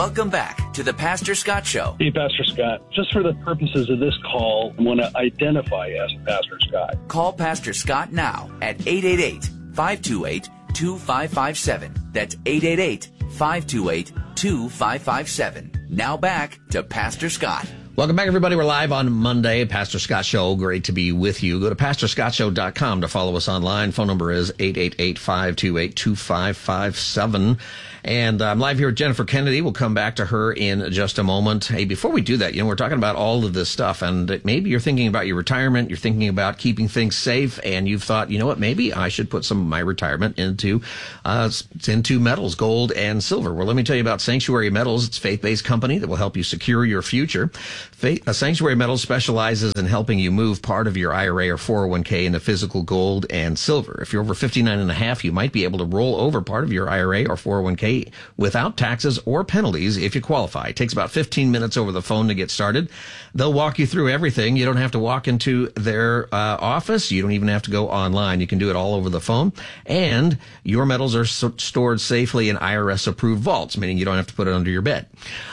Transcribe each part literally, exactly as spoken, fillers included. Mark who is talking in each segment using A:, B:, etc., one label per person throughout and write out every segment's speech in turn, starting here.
A: Welcome back to the Pastor Scott Show.
B: Hey, Pastor Scott. Just for the purposes of this call, I want to identify as Pastor Scott.
A: Call Pastor Scott now at eight eight eight, five two eight, two five five seven. That's eight eight eight, five two eight, two five five seven. Now back to Pastor Scott.
C: Welcome back, everybody. We're live on Monday. Pastor Scott Show. Great to be with you. Go to pastor scott show dot com to follow us online. Phone number is eight eight eight, five two eight, two five five seven. And I'm live here with Jennifer Kennedy. We'll come back to her in just a moment. Hey, before we do that, you know, we're talking about all of this stuff, and maybe you're thinking about your retirement. You're thinking about keeping things safe, and you've thought, you know what, maybe I should put some of my retirement into uh, into metals, gold and silver. Well, let me tell you about Sanctuary Metals. It's a faith-based company that will help you secure your future. Faith, uh, Sanctuary Metals specializes in helping you move part of your I R A or four oh one k into physical gold and silver. If you're over fifty-nine and a half, you might be able to roll over part of your I R A or four oh one k without taxes or penalties if you qualify. It takes about fifteen minutes over the phone to get started. They'll walk you through everything. You don't have to walk into their uh, office. You don't even have to go online. You can do it all over the phone. And your metals are so- stored safely in I R S-approved vaults, meaning you don't have to put it under your bed.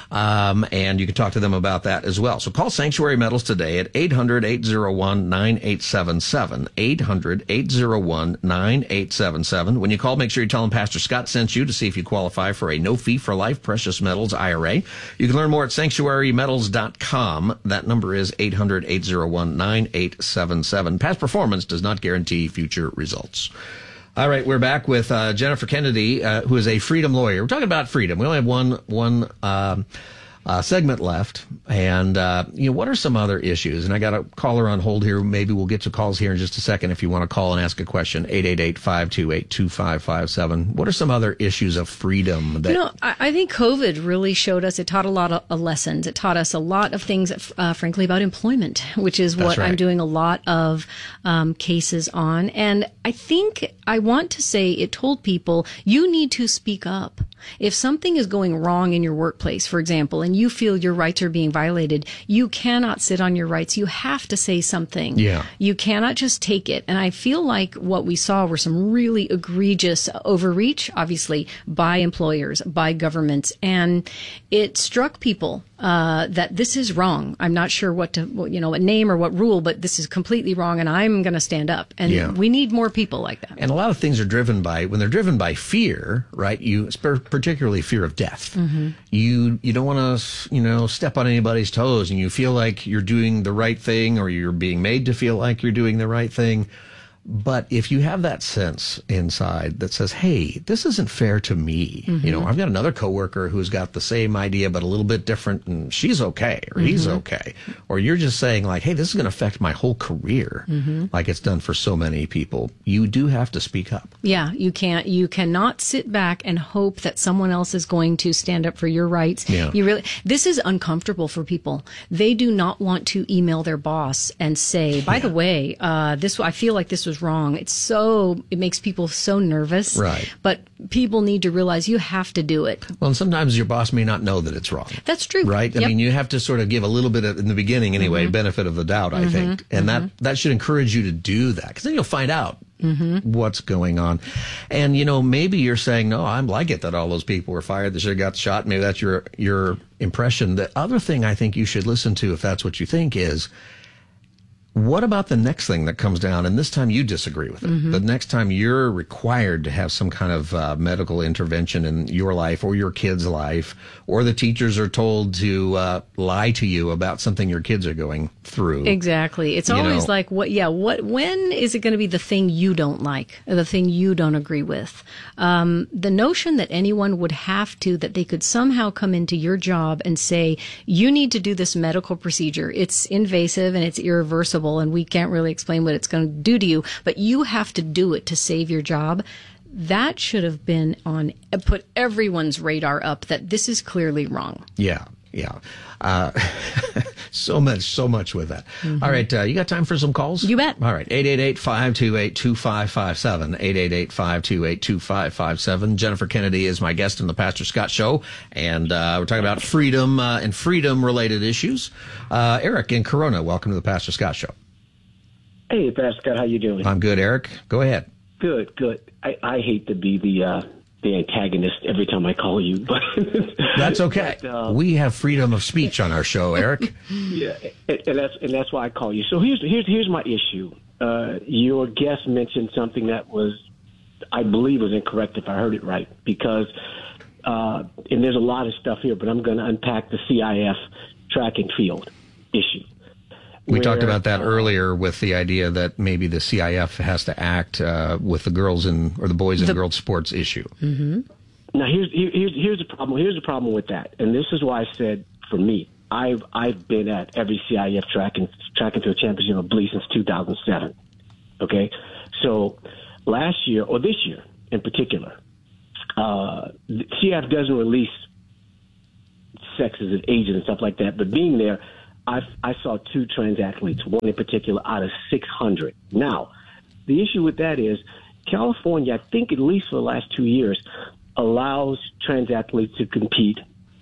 C: Um, and you can talk to them about that as well. So call Sanctuary Metals today at eight hundred, eight oh one, nine eight seven seven, eight hundred, eight oh one, nine eight seven seven. When you call, make sure you tell them Pastor Scott sent you to see if you qualify for a no-fee-for-life precious metals I R A. You can learn more at sanctuary metals dot com. That number is eight hundred, eight oh one, nine eight seven seven. Past performance does not guarantee future results. All right, we're back with uh, Jennifer Kennedy, uh, who is a freedom lawyer. We're talking about freedom. We only have one one um, uh, segment left, and uh, you know, what are some other issues? And I got a caller on hold here. Maybe we'll get to calls here in just a second. If you want to call and ask a question, eight eight eight, five two eight, two five five seven. What are some other issues of freedom? That-
D: you know, I, I think COVID really showed us. It taught a lot of uh, lessons. It taught us a lot of things, uh, frankly, about employment, which is
C: That's
D: what
C: right.
D: I'm doing a lot of um, cases on. And I think I want to say it told people you need to speak up. If something is going wrong in your workplace, for example, and you feel your rights are being violated, you cannot sit on your rights. You have to say something.
C: Yeah.
D: You cannot just take it. And I feel like what we saw were some really egregious overreach, obviously, by employers, by governments. And it struck people uh, that this is wrong. I'm not sure what to, what, you know, what name or what rule, but this is completely wrong, and I'm going to stand up. And
C: Yeah.
D: we need more people like that.
C: And a lot of things are driven by, when they're driven by fear, right? You, particularly fear of death. Mm-hmm. You you don't want to, you know, step on anybody's toes, and you feel like you're doing the right thing, or you're being made to feel like you're doing the right thing. But if you have that sense inside that says, hey, this isn't fair to me. Mm-hmm. You know, I've got another coworker who's got the same idea, but a little bit different, and she's okay, or mm-hmm. he's okay. Or you're just saying, like, hey, this is going to affect my whole career, mm-hmm. like it's done for so many people. You do have to speak up.
D: Yeah, you can't, you cannot sit back and hope that someone else is going to stand up for your rights.
C: Yeah.
D: You really, this is uncomfortable for people. They do not want to email their boss and say, by
C: yeah.
D: the way, uh, this, I feel like this was wrong. It's so, it makes people so nervous.
C: Right.
D: But people need to realize you have to do it.
C: Well, and sometimes your boss may not know that it's wrong.
D: That's true.
C: Right? I
D: Yep.
C: mean, you have to sort of give a little bit of, in the beginning anyway,
D: Mm-hmm.
C: benefit of the doubt, I
D: Mm-hmm.
C: think. And
D: Mm-hmm.
C: that, that should encourage you to do that, because then you'll find out
D: mm-hmm.
C: what's going on. And, you know, maybe you're saying, no, I like it that all those people were fired. They should have got shot. Maybe that's your, your impression. The other thing I think you should listen to, if that's what you think, is, what about the next thing that comes down, and this time you disagree with it? Mm-hmm. The next time you're required to have some kind of uh, medical intervention in your life or your kid's life, or the teachers are told to uh, lie to you about something your kids are going through.
D: Exactly. It's
C: You
D: always
C: know.
D: like, what, yeah, what, when is it going to be the thing you don't like, or the thing you don't agree with? Um, the notion that anyone would have to, that they could somehow come into your job and say, you need to do this medical procedure. It's invasive and it's irreversible, and we can't really explain what it's going to do to you, but you have to do it to save your job. That should have been on, put everyone's radar up, that this is clearly wrong.
C: Yeah, yeah. Uh, so much, so much with that.
D: Mm-hmm.
C: All right, uh, you got time for some calls?
D: You bet.
C: All right, eight eight eight, five two eight, two five five seven, eight eight eight, five two eight, two five five seven. Jennifer Kennedy is my guest in the Pastor Scott Show, and uh, we're talking about freedom uh, and freedom-related issues. Uh, Eric in Corona, welcome to the Pastor Scott Show.
E: Hey, Pastor Scott, how you doing?
C: I'm good, Eric. Go ahead.
E: Good, good. I, I hate to be the uh, the antagonist every time I call you, but
C: that's okay. But, uh, we have freedom of speech on our show, Eric.
E: Yeah, and, and that's and that's why I call you. So here's here's here's my issue. Uh, your guest mentioned something that was, I believe, was incorrect if I heard it right, because uh, and there's a lot of stuff here, but I'm going to unpack the C I F track and field issue.
C: We
E: where,
C: talked about that
E: uh,
C: earlier with the idea that maybe the C I F has to act uh, with the girls in or the boys and the, girls sports issue.
D: Mm-hmm.
E: Now here's here's here's the problem. Here's the problem with that, and this is why I said for me, I've I've been at every C I F track and track and field championship, I believe, since two thousand seven. Okay, so last year or this year in particular, uh, the C I F doesn't release sexes and ages and stuff like that, but being there, I, I saw two trans athletes, one in particular out of six hundred. Now, the issue with that is California, I think at least for the last two years, allows trans athletes to compete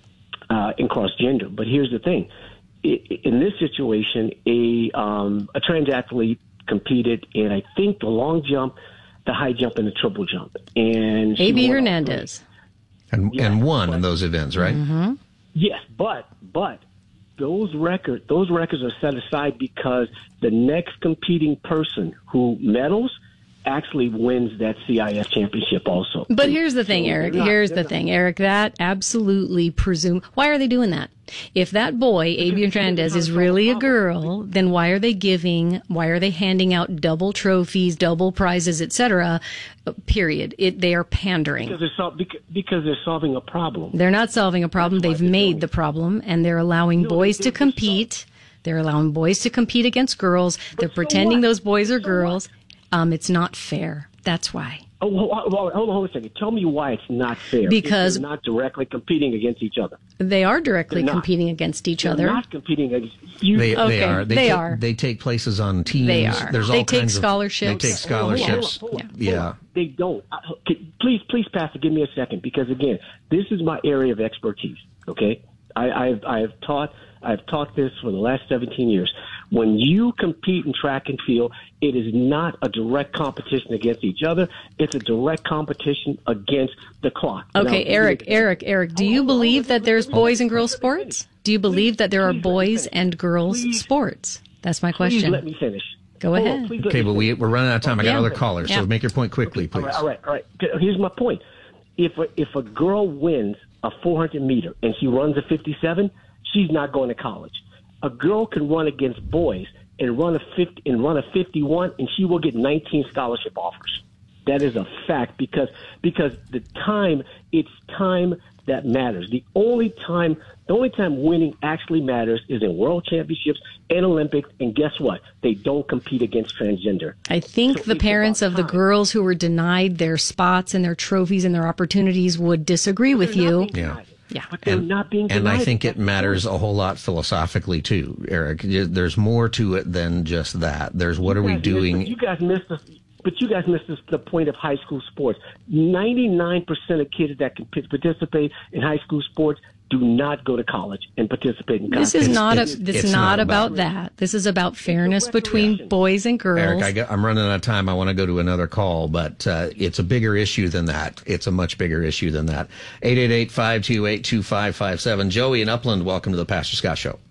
E: uh, in cross-gender. But here's the thing. I, in this situation, a, um, a trans athlete competed in, I think, the long jump, the high jump, and the triple jump. And
D: A B Hernandez.
C: And,
E: yeah,
C: and won
E: but,
C: in those events, right?
D: Mm-hmm.
E: Yes, but but those record those records are set aside because the next competing person who medals actually wins that C I F championship also.
D: But here's the thing,
E: So
D: Eric.
E: not-
D: Here's the
E: not-
D: thing, Eric. That absolutely presume. Why are they doing that? If that boy, A B Hernandez, is really a girl, then why are they giving? Why are they handing out double trophies, double prizes, et cetera? Period. It, they are pandering.
E: Because they're, sol- because, because they're solving a problem.
D: They're not solving a problem.
E: That's why
D: They've
E: they're
D: made
E: doing
D: the
E: it.
D: problem, and they're allowing
E: No,
D: boys
E: they-
D: to
E: they-
D: compete. They're allowing boys to compete against girls. They're
E: so
D: pretending
E: what?
D: those boys are
E: So
D: girls. Um, it's not fair. That's why.
E: Oh, hold on, hold on, hold on a second. Tell me why it's not fair.
D: Because-
E: if they're not directly competing against each other.
D: They are directly
E: They're not.
D: competing against each
E: They're
D: other.
E: not competing against you.
C: They,
D: Okay,
C: they are. They,
D: they
C: take,
D: are.
C: They take places on teams.
D: They are.
C: There's
D: They
C: all
D: take
C: kinds
D: scholarships.
C: Of, they take
E: Hold on, hold on,
C: scholarships.
E: hold on, hold on, hold
C: Yeah.
E: on. They don't. I, okay, please, please, Pastor, give me a second because again, this is my area of expertise. Okay, I, I've I've taught I've taught this for the last seventeen years. When you compete in track and field, it is not a direct competition against each other. It's a direct competition against the clock.
D: Okay,
E: Now,
D: Eric, Eric, Eric, do you believe that there's boys and girls sports? Do you believe that there are boys and girls sports? That's my
E: Please
D: question.
E: let me finish.
D: Go
E: Hold on,
D: ahead.
E: please let
C: Okay,
E: me
C: but we,
E: finish.
C: we're running out of time. I got
D: Yeah.
C: other callers,
D: Yeah.
C: so make your point quickly,
E: All
C: please.
E: right, all right, all right. Here's my point. If a, if a girl wins a four hundred meter and she runs a fifty-seven, she's not going to college. A girl can run against boys and run a fifty and run a fifty-one, and she will get nineteen scholarship offers. That is a fact because because the time it's time that matters. The only time the only time winning actually matters is in world championships and Olympics. And guess what? They don't compete against transgender.
D: I think
E: So
D: the
E: it's
D: parents
E: about
D: of the
E: time.
D: girls who were denied their spots and their trophies and their opportunities would disagree with
E: They're not
D: you.
E: being
C: Yeah.
E: denied.
D: Yeah.
E: But they're not being
C: And
E: denied.
C: I think it
E: That's the
C: matters
E: point.
C: a whole lot philosophically too, Eric. There's more to it than just that. There's what are we
E: You guys
C: doing?
E: missed- you guys missed the, but you guys missed the, the point of high school sports. ninety-nine percent of kids that can p- participate in high school sports do not go to college and participate in
D: This
E: college.
D: is not a,
C: it's-
D: this
C: it's
D: is
C: not
D: not
C: about-
D: about that. This is about fairness between
E: recreation.
D: boys and girls.
C: Eric, I got, I'm running out of time. I want to go to another call, but uh, it's a bigger issue than that. It's a much bigger issue than that. eight eight eight, five two eight, two five five seven. Joey in Upland, welcome to the Pastor Scott Show.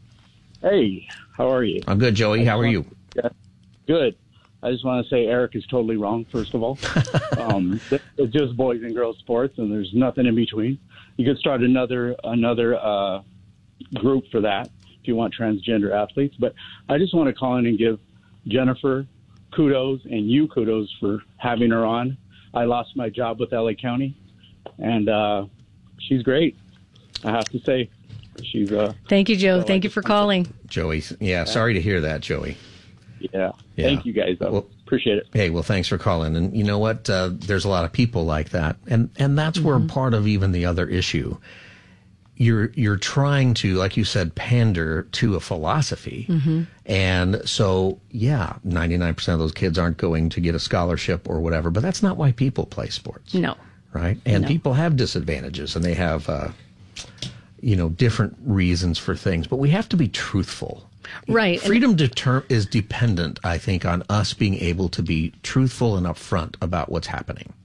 F: Hey, how are you?
C: I'm good, Joey. How are you?
F: Good. I just want to say Eric is totally wrong, first of all. um, it's just boys and girls sports, and there's nothing in between. You could start another another uh, group for that if you want transgender athletes. But I just want to call in and give Jennifer kudos and you kudos for having her on. I lost my job with L A County, and uh, she's great. I have to say, she's uh,
D: Thank you, Joe.
F: So
D: Thank
F: I
D: you for
F: just want
D: calling.
C: Joey, yeah, sorry to hear that, Joey.
F: yeah.
C: Yeah.
F: Thank you guys. I
C: Well-
F: appreciate it.
C: Hey, well, thanks for calling. And you know what? Uh, there's a lot of people like that, and and that's where part of even the other issue. You're you're trying to, like you said, pander to a philosophy, and so yeah, ninety-nine percent of those kids aren't going to get a scholarship or whatever. But that's not why people play sports,
D: No.
C: right? And
D: No.
C: people have disadvantages, and they have uh, you know different reasons for things. But we have to be truthful.
D: Right. And-
C: Freedom deter- is dependent, I think, on us being able to be truthful and upfront about what's happening.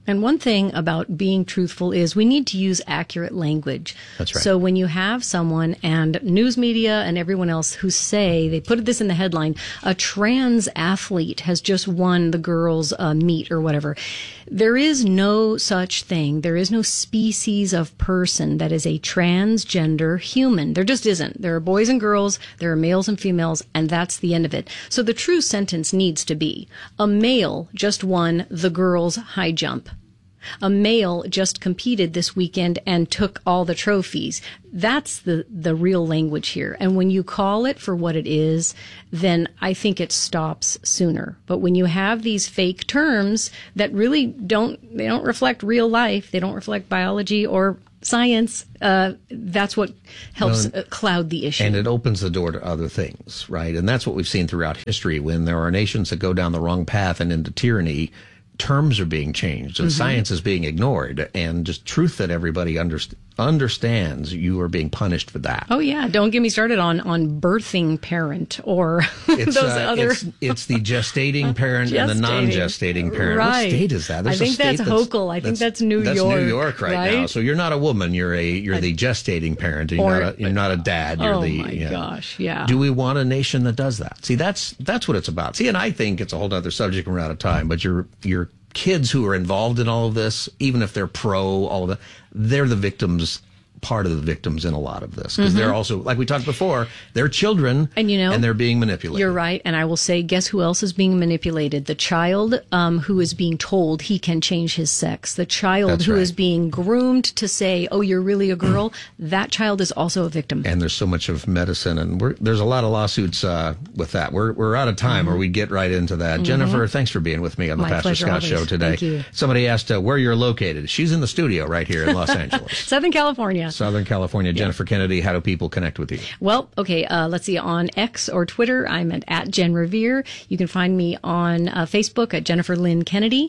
D: And one thing about being truthful is we need to use accurate language.
C: That's right.
D: So when you have someone and news media and everyone else who say, they put this in the headline, a trans athlete has just won the girls' uh, meet or whatever. There is no such thing. There is no species of person that is a transgender human. There just isn't. There are boys and girls, there are males and females, and that's the end of it. So the true sentence needs to be, a male just won the girls' high jump. A male just competed this weekend and took all the trophies. That's the, the real language here. And when you call it for what it is, then I think it stops sooner. But when you have these fake terms that really don't, they don't reflect real life, they don't reflect biology or science, uh, that's what helps
C: well,
D: uh, cloud the issue.
C: And it opens the door to other things, right? And that's what we've seen throughout history. When there are nations that go down the wrong path and into tyranny, terms are being changed and mm-hmm. science is being ignored, and just truth that everybody underst- understands, you are being punished for that.
D: Oh yeah, don't get me started on on birthing parent or
C: it's,
D: those
C: uh,
D: other.
C: It's, it's the gestating parent and the non-gestating parent.
D: Right.
C: What state is that?
D: There's I think that's, that's Hochul. I think that's, that's New
C: that's
D: York.
C: That's New York right, right now. So you're not a woman. You're a you're the gestating parent. And you're
D: or,
C: not a, you're not a dad. You're
D: oh
C: the.
D: my
C: you know,
D: gosh! Yeah.
C: Do we want a nation that does that? See, that's that's what it's about. See, and I think it's a whole other subject. We're out of time, but you're you're. Kids who are involved in all of this, even if they're pro all of that, they're the victims, part of the victims in a lot of this. Because mm-hmm. they're also, like we talked before, they're children
D: and, you know,
C: and they're being manipulated.
D: You're right. And I will say, guess who else is being manipulated? The child um, who is being told he can change his sex. The child
C: That's
D: who
C: right.
D: is being groomed to say, oh, you're really a girl. That child is also a victim.
C: And there's so much of medicine. And we're, there's a lot of lawsuits uh, with that. We're we're out of time, mm-hmm. or we get right into that. Mm-hmm. Jennifer, thanks for being with me on the
D: My
C: Pastor
D: pleasure,
C: Scott
D: always.
C: Show today.
D: Thank you.
C: Somebody asked uh, where you're located. She's in the studio right here in Los Angeles.
D: Southern California.
C: Southern California. Yeah. Jennifer Kennedy, how do people connect with you?
D: Well, okay, uh, let's see. On X or Twitter, I'm at, at Jen Revere. You can find me on uh, Facebook at Jennifer Lynn Kennedy.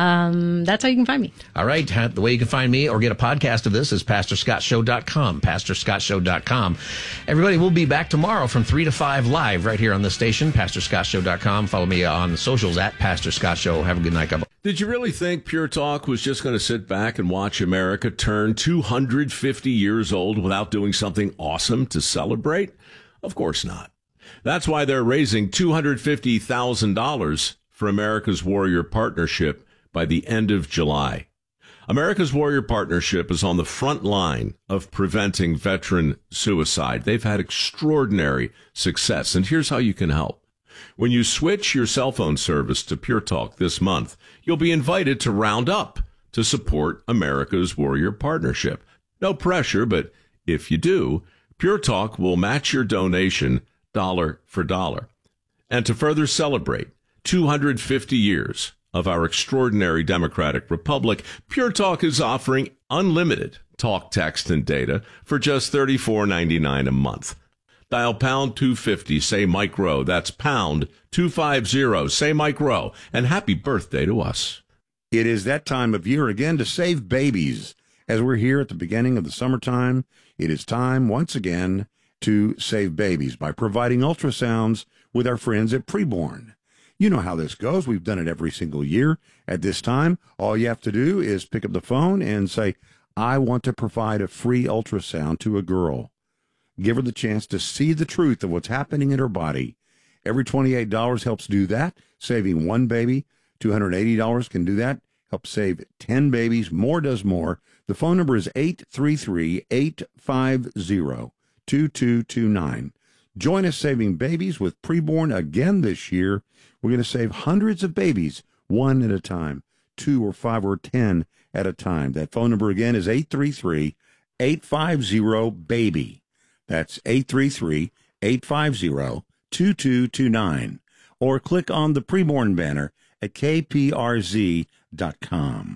D: Um, that's how you can find me.
C: All right. The way you can find me or get a podcast of this is pastor scott show dot com, pastor scott show dot com. Everybody, we'll be back tomorrow from three to five live right here on this station, pastor scott show dot com. Follow me on the socials at Pastor Scott Show. Have a good night. God bless.
G: Did you really think Pure Talk was just going to sit back and watch America turn two hundred fifty years old without doing something awesome to celebrate? Of course not. That's why they're raising two hundred fifty thousand dollars for America's Warrior Partnership by the end of July. America's Warrior Partnership is on the front line of preventing veteran suicide. They've had extraordinary success, and here's how you can help. When you switch your cell phone service to Pure Talk this month, you'll be invited to round up to support America's Warrior Partnership. No pressure, but if you do, Pure Talk will match your donation dollar for dollar. And to further celebrate two hundred fifty years of our extraordinary democratic republic, Pure Talk is offering unlimited talk, text, and data for just thirty-four ninety-nine a month. Dial pound two fifty, say Mike Rowe. That's pound two fifty, say Mike Rowe. And happy birthday to us.
H: It is that time of year again to save babies. As we're here at the beginning of the summertime, it is time once again to save babies by providing ultrasounds with our friends at Preborn. You know how this goes. We've done it every single year. At this time, all you have to do is pick up the phone and say, I want to provide a free ultrasound to a girl. Give her the chance to see the truth of what's happening in her body. Every twenty-eight dollars helps do that, saving one baby. two hundred eighty dollars can do that, help save ten babies. More does more. The phone number is eight three three, eight five zero, two two two nine. Join us saving babies with Preborn again this year. We're going to save hundreds of babies, one at a time, two or five or ten at a time. That phone number again is eight three three, eight five zero, BABY. That's eight three three, eight five zero, two two two nine. Or click on the Preborn banner at K P R Z dot com.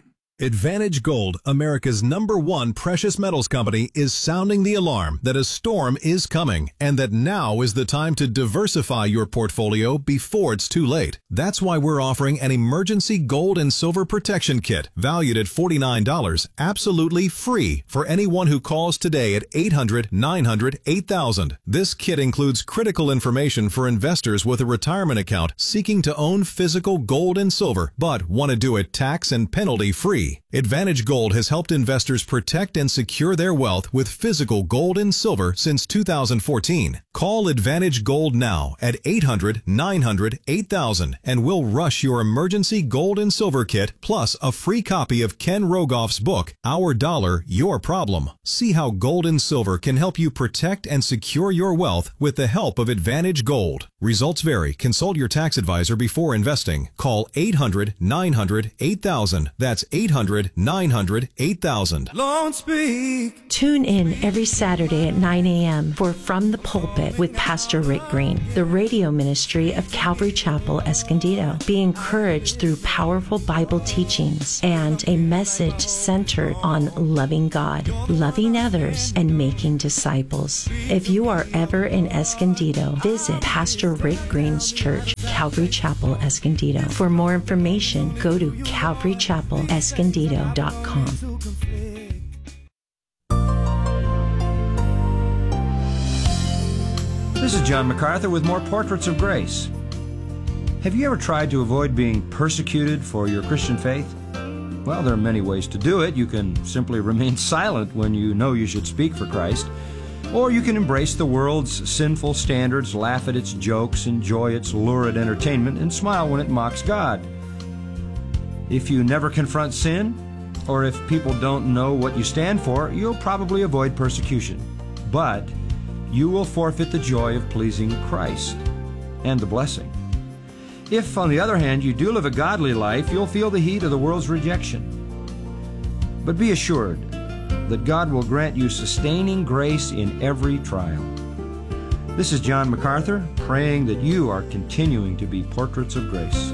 I: Advantage Gold, America's number one precious metals company, is sounding the alarm that a storm is coming and that now is the time to diversify your portfolio before it's too late. That's why we're offering an emergency gold and silver protection kit valued at forty-nine dollars, absolutely free for anyone who calls today at eight hundred, nine hundred, eight thousand. This kit includes critical information for investors with a retirement account seeking to own physical gold and silver, but want to do it tax and penalty free. Advantage Gold has helped investors protect and secure their wealth with physical gold and silver since two thousand fourteen. Call Advantage Gold now at eight hundred, nine hundred, eight thousand and we'll rush your emergency gold and silver kit plus a free copy of Ken Rogoff's book, Our Dollar, Your Problem. See how gold and silver can help you protect and secure your wealth with the help of Advantage Gold. Results vary. Consult your tax advisor before investing. Call eight hundred, nine hundred, eight thousand. That's eight hundred, nine hundred, eight thousand.
J: Lord, speak.
K: Tune in every Saturday at nine a.m. for From the Pulpit with Pastor Rick Green, the radio ministry of Calvary Chapel, Escondido. Be encouraged through powerful Bible teachings and a message centered on loving God, loving others, and making disciples. If you are ever in Escondido, visit Pastor Rick Green's church, Calvary Chapel, Escondido. For more information, go to calvary chapel escondido dot com.
L: This is John MacArthur with more Portraits of Grace. Have you ever tried to avoid being persecuted for your Christian faith? Well, there are many ways to do it. You can simply remain silent when you know you should speak for Christ. Or you can embrace the world's sinful standards, laugh at its jokes, enjoy its lurid entertainment, and smile when it mocks God. If you never confront sin, or if people don't know what you stand for, you'll probably avoid persecution. But you will forfeit the joy of pleasing Christ and the blessing. If, on the other hand, you do live a godly life, you'll feel the heat of the world's rejection. But be assured that God will grant you sustaining grace in every trial. This is John MacArthur, praying that you are continuing to be portraits of grace.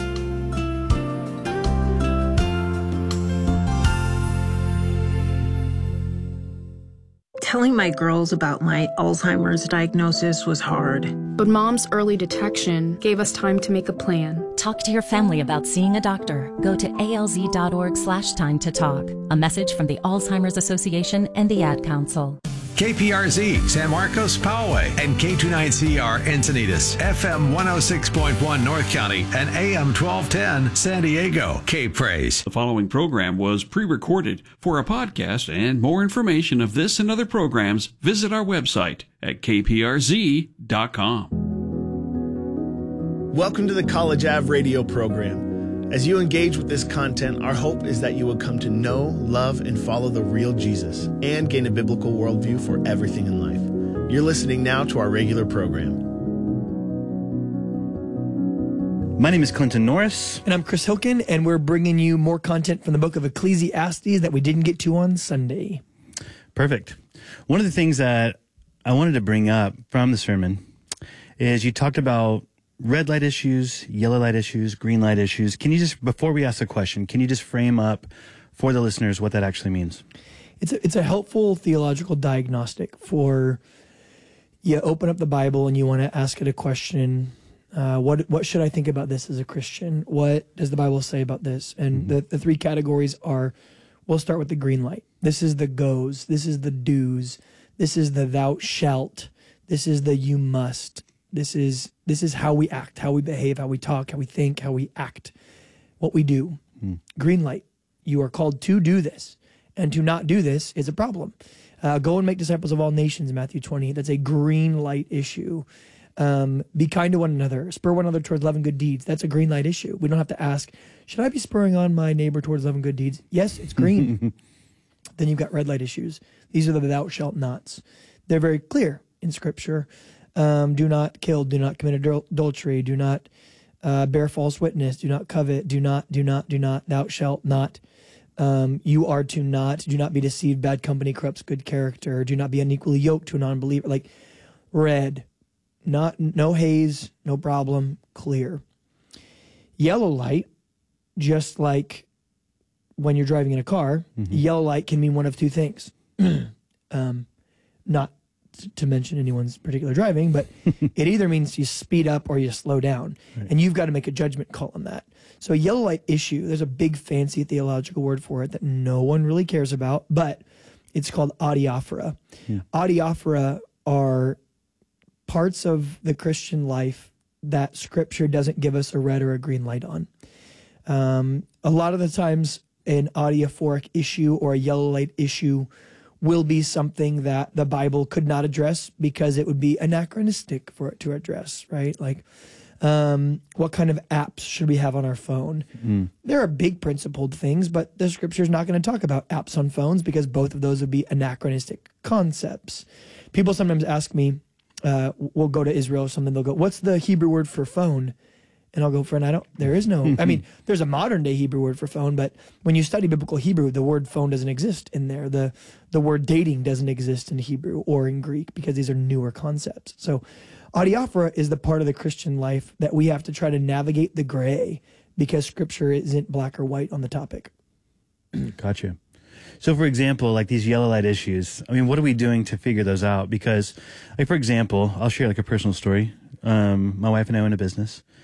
M: Telling my girls about my Alzheimer's diagnosis was hard.
N: But Mom's early detection gave us time to make a plan.
O: Talk to your family about seeing a doctor. Go to alz.org slash time to talk. A message from the Alzheimer's Association and the Ad Council.
P: K P R Z, San Marcos, Poway, and K twenty-nine C R, Encinitas, F M one oh six point one, North County, and A M twelve ten, San Diego. K-Praise.
Q: The following program was pre-recorded. For a podcast and more information of this and other programs, visit our website at k p r z dot com.
R: Welcome to the College Ave radio program. As you engage with this content, our hope is that you will come to know, love, and follow the real Jesus and gain a biblical worldview for everything in life. You're listening now to our regular program.
S: My name is Clinton Norris.
T: And I'm Chris Hilkin, and we're bringing you more content from the book of Ecclesiastes that we didn't get to on Sunday.
S: Perfect. One of the things that I wanted to bring up from the sermon is you talked about red light issues, yellow light issues, green light issues. Can you just, before we ask the question, can you just frame up for the listeners what that actually means?
T: It's a, it's a helpful theological diagnostic for you open up the Bible and you want to ask it a question. Uh, what what should I think about this as a Christian? What does the Bible say about this? And mm-hmm. the, the three categories are, we'll start with the green light. This is the goes. This is the do's. This is the thou shalt. This is the you must. This is this is how we act, how we behave, how we talk, how we think, how we act, what we do. Mm. Green light. You are called to do this, and to not do this is a problem. Uh, go and make disciples of all nations, Matthew twenty. That's a green light issue. Um, be kind to one another. Spur one another towards love and good deeds. That's a green light issue. We don't have to ask, should I be spurring on my neighbor towards love and good deeds? Yes, it's green. Then you've got red light issues. These are the thou shalt nots. They're very clear in Scripture. Um, do not kill, do not commit adul- adultery, do not uh, bear false witness, do not covet, do not, do not, do not, thou shalt not. Um, you are to not, do not be deceived, bad company corrupts good character, do not be unequally yoked to a non-believer. Like red, not, no haze, no problem, clear. Yellow light, just like when you're driving in a car,
S: Mhm.
T: yellow light can mean one of two things. um, not t- to mention anyone's particular driving, but it either means you speed up or you slow down.
S: Right.
T: And you've got to make a judgment call on that. So a yellow light issue, there's a big fancy theological word for it that no one really cares about, but it's called adiaphora.
S: Yeah.
T: Adiaphora are parts of the Christian life that Scripture doesn't give us a red or a green light on. Um, a lot of the times an adiaphoric issue or a yellow light issue will be something that the Bible could not address because it would be anachronistic for it to address, right? Like, um, what kind of apps should we have on our phone?
S: Mm.
T: There are big principled things, but the Scripture is not going to talk about apps on phones because both of those would be anachronistic concepts. People sometimes ask me, uh, we'll go to Israel or something, they'll go, what's the Hebrew word for phone? And I'll go, friend, I don't, there is no, I mean, there's a modern day Hebrew word for phone, but when you study biblical Hebrew, the word phone doesn't exist in there. The, the word dating doesn't exist in Hebrew or in Greek because these are newer concepts. So adiaphora is the part of the Christian life that we have to try to navigate the gray because Scripture isn't black or white on the topic.
S: Gotcha. So, for example, like these yellow light issues, I mean, what are we doing to figure those out? Because, like, for example, I'll share like a personal story. Um, my wife and I own a business.